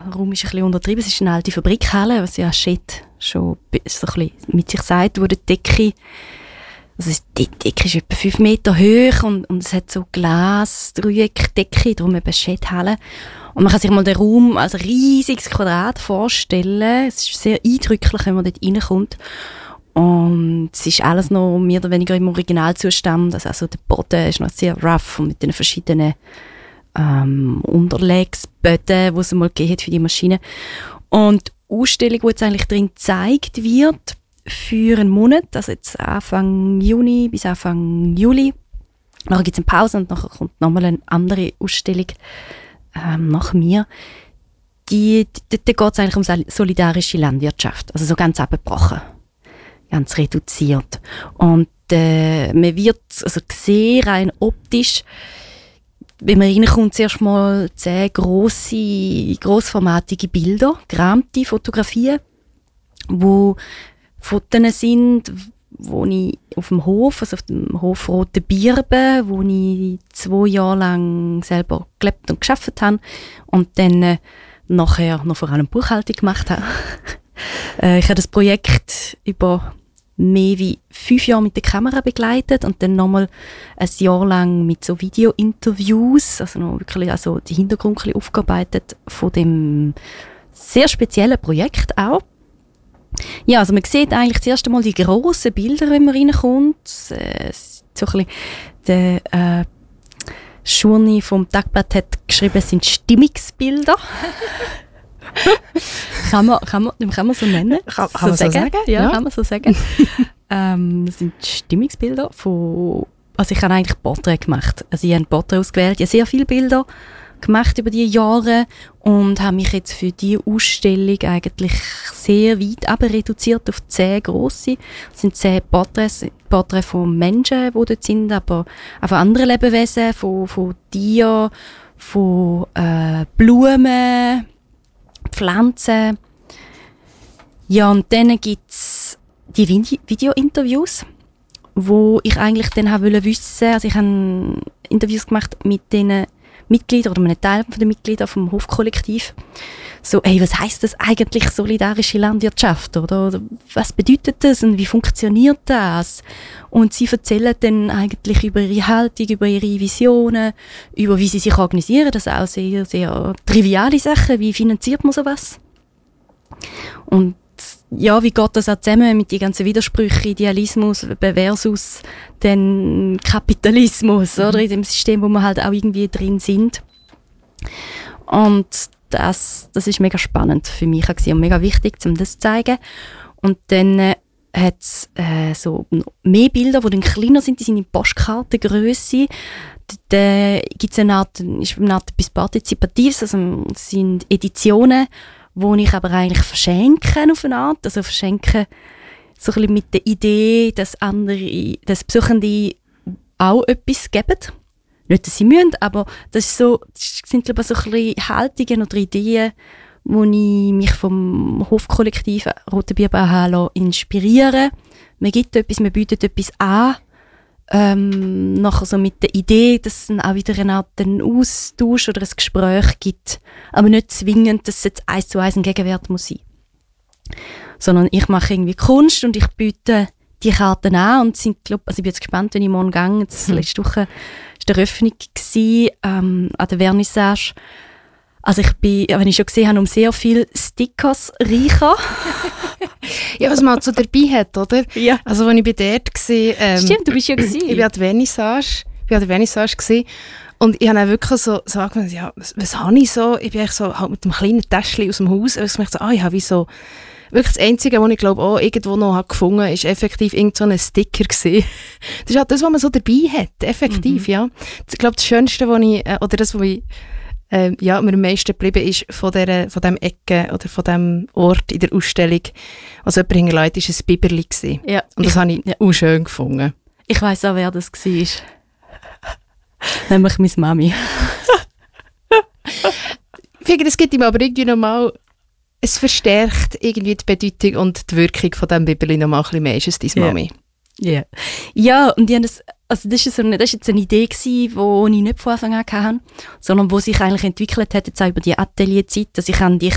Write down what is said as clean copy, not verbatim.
Raum ist ein bisschen untertrieben. Es ist eine alte Fabrikhalle, was ja Shit schon so ein bisschen mit sich sagt, wo die Decke, also die Decke ist etwa 5 Meter hoch und es hat so Glas-Dreieckdecke, darum eben Shit-Halle. Und man kann sich mal den Raum als ein riesiges Quadrat vorstellen. Es ist sehr eindrücklich, wenn man dort reinkommt. Und es ist alles noch mehr oder weniger im Originalzustand. Also der Boden ist noch sehr rough und mit den verschiedenen Unterlegsböden, die es mal gegeben hat für die Maschine. Und die Ausstellung, die jetzt eigentlich drin gezeigt wird, für einen Monat, also jetzt Anfang Juni bis Anfang Juli. Nachher gibt es eine Pause und nachher kommt nochmal eine andere Ausstellung nach mir. Dort geht es eigentlich um solidarische Landwirtschaft, also so ganz abgebrochen, ganz reduziert. Und man wird also sehen, rein optisch, wenn man reinkommt, zuerst mal 10 grossformatige Bilder, gerahmte Fotografien, wo Fotos sind, wo ich auf dem Hof, also auf dem Hof Rote Birbe, wo ich 2 Jahre lang selber gelebt und gearbeitet habe und dann nachher noch vor allem Buchhaltung gemacht habe. Ich habe das Projekt über mehr wie 5 Jahre mit der Kamera begleitet und dann nochmal ein Jahr lang mit so Video-Interviews, also noch wirklich also die Hintergrund ein bisschen aufgearbeitet von dem sehr speziellen Projekt auch. Ja, also man sieht eigentlich zuerst einmal die grossen Bilder, wenn man reinkommt. So ein bisschen der Schurni vom Tagblatt hat geschrieben, es sind Stimmungsbilder. kann man so nennen? Kann man so sagen? Ja, kann man so sagen. Das sind Stimmungsbilder von... Also ich habe eigentlich Porträts gemacht. Also ich habe ein Porträt ausgewählt. Ich habe sehr viele Bilder gemacht über die Jahre und habe mich jetzt für diese Ausstellung eigentlich sehr weit reduziert auf 10 grosse. Das sind 10 Porträts von Menschen, die dort sind, aber auch von anderen Lebewesen, von Tieren, von Blumen, Pflanzen. Ja, und dann gibt es die Video-Interviews, wo ich eigentlich dann wollte wissen, also ich habe Interviews gemacht mit den Mitgliedern oder einem Teil der Mitglieder vom Hofkollektiv. So, hey, was heisst das eigentlich, solidarische Landwirtschaft? Oder was bedeutet das und wie funktioniert das? Und sie erzählen dann eigentlich über ihre Haltung, über ihre Visionen, über wie sie sich organisieren. Das sind auch sehr, sehr triviale Sachen. Wie finanziert man sowas? Und ja, wie geht das auch zusammen mit den ganzen Widersprüchen, Idealismus versus den Kapitalismus, oder? In dem System, wo wir halt auch irgendwie drin sind. Und das ist mega spannend für mich und mega wichtig, um das zu zeigen. Und dann hat es so mehr Bilder, die dann kleiner sind, die sind in Postkartengrösse. Da gibt es eine Art etwas Partizipatives, also es sind Editionen, wo ich aber eigentlich verschenke auf eine Art. Also verschenke so ein bisschen mit der Idee, dass Besuchende auch etwas geben. Nicht, dass sie müssen, aber das sind glaube ich, so ein bisschen Haltungen oder Ideen, wo ich mich vom Hofkollektiv Rote Birbe habe inspirieren. Man gibt etwas, man bietet etwas an. Nachher so mit der Idee, dass es dann auch wieder eine Art einen Austausch oder ein Gespräch gibt. Aber nicht zwingend, dass es jetzt 1:1 ein Gegenwert muss sein. Sondern ich mache irgendwie Kunst und ich biete die Karten an und sind, also ich bin jetzt gespannt, wenn ich morgen gehe. Letzte Woche war die Eröffnung an der Vernissage. Also wenn ich schon gesehen habe, um sehr viele Stickers reicher. Ja, was man halt so dabei hat, oder? Ja. Also als ich bei dort war... Stimmt, du bist ja gewesen. Ich war an der Vernissage gewesen. Und ich habe auch wirklich so angefangen, ja, was habe ich so? Ich bin eigentlich so halt mit einem kleinen Täschchen aus dem Haus. Und ich dachte so, ich habe wie so... Wirklich das Einzige, was ich glaube auch irgendwo noch gefunden habe, ist effektiv irgend so ein Sticker gewesen. Das ist halt das, was man so dabei hat, effektiv, ja. Ich glaube, das Schönste, was mir am meisten geblieben ist von diesem Ecke oder von diesem Ort in der Ausstellung, was jemand hingelegt ist ein Biberli gewesen. Ja. Und das habe ich auch schön gefunden. Ich weiss auch, wer das war. Nämlich meine Mami. Ich finde, es gibt ihm aber irgendwie nochmal, es verstärkt irgendwie die Bedeutung und die Wirkung von diesem Biberli nochmal ein bisschen mehr. Ist es deine Mami? Yeah. Ja, und die haben das war jetzt eine Idee gewesen, die ich nicht von Anfang an hatte, sondern die sich eigentlich entwickelt hat, jetzt auch über die Atelierzeit, dass ich die